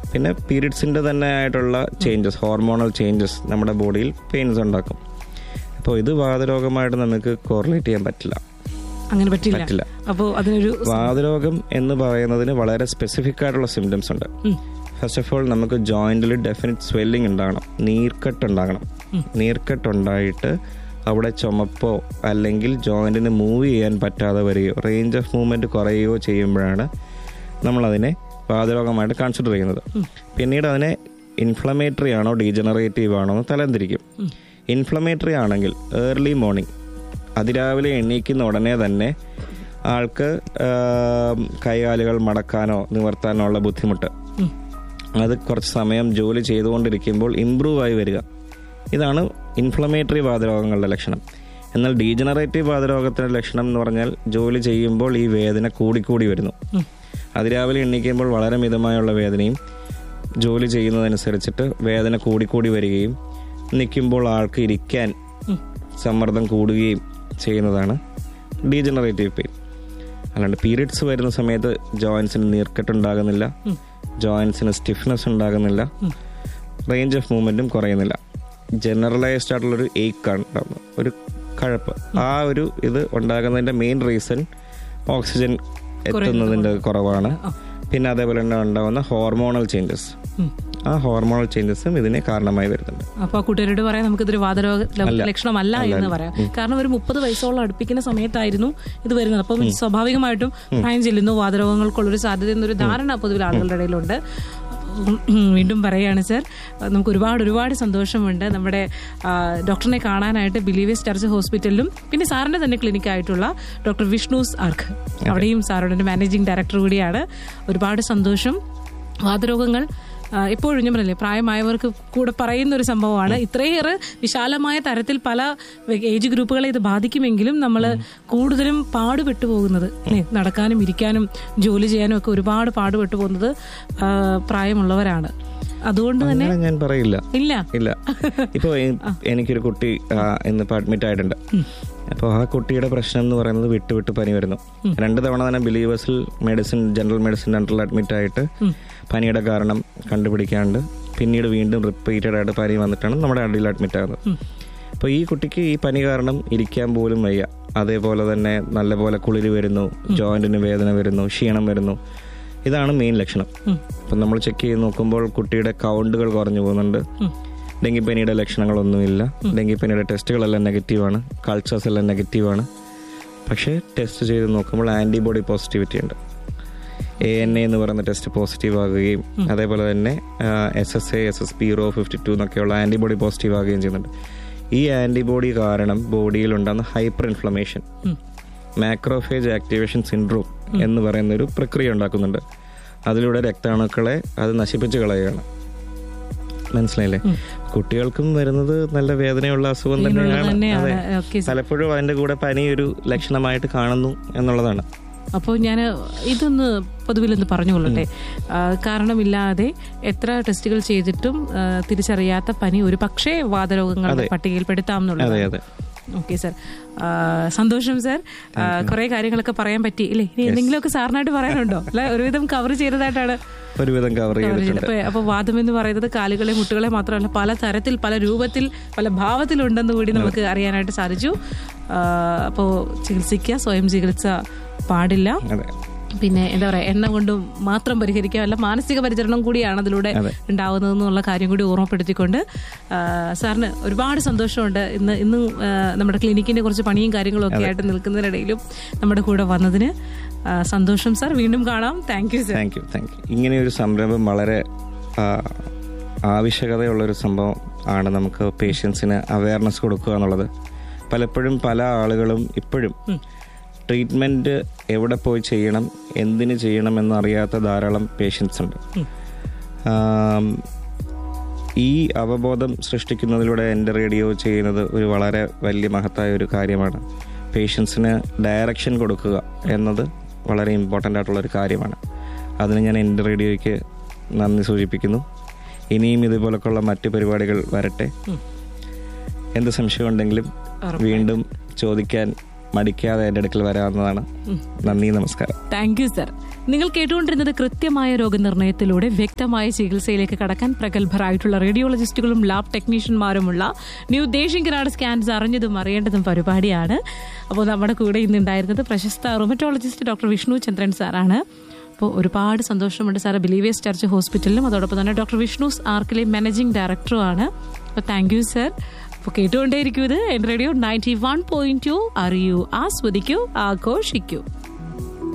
പിന്നെ പീരിയഡ്സിൻ്റെ തന്നെ ആയിട്ടുള്ള ചേഞ്ചസ്, ഹോർമോണൽ ചേഞ്ചസ് നമ്മുടെ ബോഡിയിൽ പെയിൻസ് ഉണ്ടാക്കും. അപ്പോൾ ഇത് വാതരോഗമായിട്ട് നമുക്ക് കോറിലേറ്റ് ചെയ്യാൻ പറ്റില്ല. അങ്ങനെ പറ്റില്ല. അപ്പോൾ അതിനൊരു വാതരോഗം എന്ന് പറയുന്നതിന് വളരെ സ്പെസിഫിക് ആയിട്ടുള്ള സിംറ്റംസ് ഉണ്ട്. ഫസ്റ്റ് ഓഫ് ഓൾ നമുക്ക് ജോയിന്റിൽ ഡെഫിനിറ്റ് സ്വെല്ലിംഗ് ഉണ്ടാകണം, നീർക്കെട്ടുണ്ടാകണം. നീർക്കെട്ടുണ്ടായിട്ട് അവിടെ ചുമപ്പോ അല്ലെങ്കിൽ ജോയിന്റിന് മൂവ് ചെയ്യാൻ പറ്റാതെ വരികയോ റേഞ്ച് ഓഫ് മൂവ്മെന്റ് കുറയുകയോ ചെയ്യുമ്പോഴാണ് നമ്മളതിനെ വാതരോഗമായിട്ട് കൺസിഡർ ചെയ്യുന്നത്. പിന്നീട് അതിനെ ഇൻഫ്ലമേറ്ററി ആണോ ഡീജനറേറ്റീവ് ആണോ എന്ന് തരംതിരിക്കും. ഇൻഫ്ലമേറ്ററി ആണെങ്കിൽ ഏർലി മോർണിംഗ്, അതിരാവിലെ എണീക്കുന്ന ഉടനെ തന്നെ ആൾക്ക് കൈകാലുകൾ മടക്കാനോ നിവർത്താനോ ഉള്ള ബുദ്ധിമുട്ട്, അത് കുറച്ച് സമയം ജോലി ചെയ്തുകൊണ്ടിരിക്കുമ്പോൾ ഇംപ്രൂവ് ആയി വരിക, ഇതാണ് ഇൻഫ്ലമേറ്ററി വാതരോഗങ്ങളുടെ ലക്ഷണം. എന്നാൽ ഡീജനറേറ്റീവ് വാതരോഗത്തിൻ്റെ ലക്ഷണം എന്ന് പറഞ്ഞാൽ ജോലി ചെയ്യുമ്പോൾ ഈ വേദന കൂടിക്കൂടി വരുന്നു. അതിരാവിലെ എണീക്കുമ്പോൾ വളരെ മിതമായുള്ള വേദനയും ജോലി ചെയ്യുന്നതനുസരിച്ചിട്ട് വേദന കൂടിക്കൂടി വരികയും നിൽക്കുമ്പോൾ ആൾക്ക് ഇരിക്കാൻ സമ്മർദ്ദം കൂടുകയും ചെയ്യുന്നതാണ് ഡീജനറേറ്റീവ് പെയിൻ. അല്ലാണ്ട് പീരിയഡ്സ് വരുന്ന സമയത്ത് ജോയിൻസിന് നീർക്കെട്ടുണ്ടാകുന്നില്ല, ജോയിൻസിന് സ്റ്റിഫ്നെസ് ഉണ്ടാകുന്നില്ല, റേഞ്ച് ഓഫ് മൂവ്മെൻറ്റും കുറയുന്നില്ല. ജനറലൈസ്ഡ് ആയിട്ടുള്ളൊരു ഏക്കാണ് ഉണ്ടാകുന്നത്, ഒരു കഴപ്പ്. ആ ഒരു ഇത് ഉണ്ടാകുന്നതിൻ്റെ മെയിൻ റീസൺ ഓക്സിജൻ എത്തുന്നതിൻ്റെ കുറവാണ്. പിന്നെ അതേപോലെ തന്നെ ഉണ്ടാകുന്ന ഹോർമോണൽ ചേഞ്ചസ്, ആ ഹോർമോണൽ ചേഞ്ചസും ഇതിനെ കാരണമായി വരുന്നുണ്ട്. അപ്പോൾ കൂട്ടുകാരോട് പറയാം, നമുക്കിതൊരു വാതരോഗ ലക്ഷണമല്ല എന്ന് പറയാം. കാരണം ഒരു 30 വയസ്സോളം അടുപ്പിക്കുന്ന സമയത്തായിരുന്നു ഇത് വരുന്നത്. അപ്പം സ്വാഭാവികമായിട്ടും പ്രായം ചെല്ലുന്നു, വാതരോഗങ്ങൾക്കുള്ളൊരു സാധ്യത എന്നൊരു ധാരണ പൊതുവിൽ ആളുകളുടെ ഇടയിലുണ്ട്. വീണ്ടും പറയുകയാണ് സർ, നമുക്ക് ഒരുപാട് സന്തോഷമുണ്ട് നമ്മുടെ ഡോക്ടറിനെ കാണാനായിട്ട് ബിലീവേഴ്സ് ചർച്ച് ഹോസ്പിറ്റലിലും പിന്നെ സാറിന്റെ തന്നെ ക്ലിനിക്കായിട്ടുള്ള ഡോക്ടർ വിഷ്ണൂസ് ആർക്ക്, അവിടെയും സാറിന്റെ മാനേജിംഗ് ഡയറക്ടർ കൂടിയാണ്. ഒരുപാട് സന്തോഷം. വാതരോഗങ്ങൾ എപ്പോഴും ഞാൻ പറഞ്ഞില്ലേ, പ്രായമായവർക്ക് കൂടെ പറയുന്ന ഒരു സംഭവമാണ്. ഇത്രയേറെ വിശാലമായ തരത്തിൽ പല ഏജ് ഗ്രൂപ്പുകളെ ഇത് ബാധിക്കുമെങ്കിലും നമ്മൾ കൂടുതലും പാടുപെട്ടു പോകുന്നത്, നടക്കാനും ഇരിക്കാനും ജോലി ചെയ്യാനും ഒക്കെ ഒരുപാട് പാടുപെട്ടു പോകുന്നത് പ്രായമുള്ളവരാണ്. അതുകൊണ്ട് തന്നെ ഞാൻ പറയില്ല ഇല്ല. ഇപ്പൊ എനിക്കൊരു കുട്ടി ഇന്നിപ്പോ അഡ്മിറ്റ് ആയിട്ടുണ്ട്. അപ്പോൾ ആ കുട്ടിയുടെ പ്രശ്നം എന്ന് പറയുന്നത് വിട്ട് പനി വരുന്നു. 2 തവണ തന്നെ ബിലീവേഴ്സിൽ ജനറൽ മെഡിസിൻ സെന്ററിൽ അഡ്മിറ്റ് ആയിട്ട് പനിയുടെ കാരണം കണ്ടുപിടിക്കാണ്ട് പിന്നീട് വീണ്ടും റിപ്പീറ്റഡ് ആയിട്ട് പനി വന്നിട്ടാണ് നമ്മുടെ അടിയിൽ അഡ്മിറ്റ് ആകുന്നത്. അപ്പോൾ ഈ കുട്ടിക്ക് ഈ പനി കാരണം ഇരിക്കാൻ പോലും വയ്യ. അതേപോലെ തന്നെ നല്ലപോലെ കുളിര് വരുന്നു, ജോയിന്റിന് വേദന വരുന്നു, ക്ഷീണം വരുന്നു. ഇതാണ് മെയിൻ ലക്ഷണം. അപ്പം നമ്മൾ ചെക്ക് ചെയ്ത് നോക്കുമ്പോൾ കുട്ടിയുടെ കൗണ്ടുകൾ കുറഞ്ഞു പോകുന്നുണ്ട്. ഡെങ്കിപ്പനിയുടെ ലക്ഷണങ്ങളൊന്നുമില്ല. ഡെങ്കിപ്പനിയുടെ ടെസ്റ്റുകളെല്ലാം നെഗറ്റീവാണ്, കൾച്ചേഴ്സ് എല്ലാം നെഗറ്റീവാണ്. പക്ഷേ ടെസ്റ്റ് ചെയ്ത് നോക്കുമ്പോൾ ആൻറ്റിബോഡി പോസിറ്റിവിറ്റി ഉണ്ട്. ANA എന്ന് പറയുന്ന ടെസ്റ്റ് പോസിറ്റീവ് ആകുകയും അതേപോലെ തന്നെ SSA, SSP-052 എന്നൊക്കെയുള്ള ആൻറ്റിബോഡി പോസിറ്റീവ് ആകുകയും ചെയ്യുന്നുണ്ട്. ഈ ആൻറ്റിബോഡി കാരണം ബോഡിയിൽ ഉണ്ടാകുന്ന hyper inflammation, macrophage activation syndrome എന്ന് പറയുന്ന ഒരു പ്രക്രിയ ഉണ്ടാക്കുന്നുണ്ട്. അതിലൂടെ രക്താണുക്കളെ അത് നശിപ്പിച്ച് കളയുകയാണ്. മനസ്സിലായില്ലേ? കുട്ടികൾക്കും വരുന്നത് നല്ല വേദനയുള്ള അസുഖം തന്നെയാണ്. അതെ, പലപ്പോഴും അതിന്റെ കൂടെ പനി ഒരു ലക്ഷണമായിട്ട് കാണുന്നു എന്നുള്ളതാണ്. അപ്പോൾ ഞാൻ ഇതൊന്ന് പൊതുവിലൊന്ന് പറഞ്ഞുകൊള്ളട്ടെ. കാരണമില്ലാതെ എത്ര ടെസ്റ്റുകൾ ചെയ്തിട്ടും തിരിച്ചറിയാത്ത പനി ഒരു പക്ഷേ വാതരോഗങ്ങളുടെ പട്ടികയിൽപ്പെടുത്താം എന്നുള്ളത്. ഓക്കെ സർ, സന്തോഷം സർ. കുറെ കാര്യങ്ങളൊക്കെ പറയാൻ പറ്റി ഇല്ലേ? ഇനി എന്തെങ്കിലുമൊക്കെ സാറിനായിട്ട് പറയാനുണ്ടോ? അല്ലെ, ഒരുവിധം കവർ ചെയ്തതായിട്ടാണ്. അപ്പൊ വാദം എന്ന് പറയുന്നത് കാലുകളെ മുട്ടുകളെ മാത്രമല്ല, പല തരത്തിൽ, പല രൂപത്തിൽ, പല ഭാവത്തിലുണ്ടെന്ന് കൂടി നമുക്ക് അറിയാനായിട്ട് സാധിച്ചു. അപ്പോൾ ചികിത്സിക്കുക, സ്വയം ചികിത്സ പാടില്ല. പിന്നെ എന്താ പറയാ, എണ്ണ കൊണ്ട് മാത്രം പരിഹരിക്കുക അല്ല, മാനസിക പരിചരണം കൂടിയാണ് അതിലൂടെ ഉണ്ടാവുന്നതെന്നുള്ള കാര്യം കൂടി ഓർമ്മപ്പെടുത്തിക്കൊണ്ട് സാറിന് ഒരുപാട് സന്തോഷമുണ്ട് ഇന്നും നമ്മുടെ ക്ലിനിക്കിന്റെ കുറച്ച് പണിയും കാര്യങ്ങളും ഒക്കെ ആയിട്ട് നിൽക്കുന്നതിനിടയിലും നമ്മുടെ കൂടെ വന്നതിന് സന്തോഷം സാർ. വീണ്ടും കാണാം. Thank you sir. Thank you. ഇങ്ങനെയൊരു സംരംഭം വളരെ ആവശ്യകതയുള്ളൊരു സംഭവം ആണ്. നമുക്ക് പേഷ്യൻസിന് അവയർനെസ് കൊടുക്കുക എന്നുള്ളത്. പലപ്പോഴും പല ആളുകളും ഇപ്പോഴും ട്രീറ്റ്മെൻറ്റ് എവിടെ പോയി ചെയ്യണം, എന്തിന് ചെയ്യണം എന്നറിയാത്ത ധാരാളം പേഷ്യൻസ് ഉണ്ട്. ഈ അവബോധം സൃഷ്ടിക്കുന്നതിലൂടെ എൻ്റെ റേഡിയോ ചെയ്യുന്നത് ഒരു വളരെ വലിയ മഹത്തായ ഒരു കാര്യമാണ്. പേഷ്യൻസിന് ഡയറക്ഷൻ കൊടുക്കുക എന്നത് വളരെ ഇമ്പോർട്ടൻ്റ് ആയിട്ടുള്ളൊരു കാര്യമാണ്. അതിന് ഞാൻ എൻ്റെ റേഡിയോയ്ക്ക് നന്ദി സൂചിപ്പിക്കുന്നു. ഇനിയും ഇതുപോലൊക്കെയുള്ള മറ്റ് പരിപാടികൾ വരട്ടെ. എന്ത് സംശയം ഉണ്ടെങ്കിലും വീണ്ടും ചോദിക്കാൻ മടിക്കാതെ എൻ്റെ അടുക്കൽ വരാവുന്നതാണ്. നന്ദി, നമസ്കാരം. Thank you sir. നിങ്ങൾ കേട്ടുകൊണ്ടിരുന്നത് കൃത്യമായ രോഗനിർണയത്തിലൂടെ വ്യക്തമായ ചികിത്സയിലേക്ക് കടക്കാൻ പ്രഗത്ഭരായിട്ടുള്ള റേഡിയോളജിസ്റ്റുകളും ലാബ് ടെക്നീഷ്യന്മാരുമുള്ള ന്യൂ ദേശിംഗ് കിനാട് സ്കാൻസ് അറിഞ്ഞതും അറിയേണ്ടതും പരിപാടിയാണ്. അപ്പോൾ നമ്മുടെ കൂടെ ഇന്നുണ്ടായിരുന്നത് പ്രശസ്ത റൊമറ്റോളജിസ്റ്റ് ഡോക്ടർ വിഷ്ണു ചന്ദ്രൻ സാറാണ്. അപ്പോൾ ഒരുപാട് സന്തോഷമുണ്ട് സാറ്. ബിലീവേഴ്സ് ചർച്ച് ഹോസ്പിറ്റലിലും അതോടൊപ്പം തന്നെ ഡോക്ടർ വിഷ്ണുസ് ആർക്കിലെ മാനേജിംഗ് ഡയറക്ടറുമാണ്. അപ്പോൾ താങ്ക് യു സർ. അപ്പോൾ കേട്ടുകൊണ്ടേയിരിക്കും ഇത് റേഡിയോ 91.2. അറിയൂ, ആസ്വദിക്കൂ, ആഘോഷിക്കൂ.